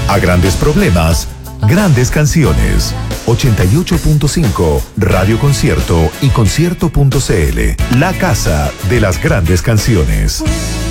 A grandes problemas, grandes canciones. 88.5 Radio Concierto y concierto.cl. La casa de las grandes canciones.